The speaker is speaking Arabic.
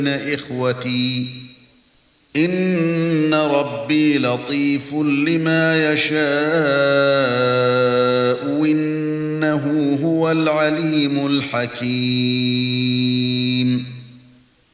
إخوتي إن ربي لطيف لما يشاء إنه هو العليم الحكيم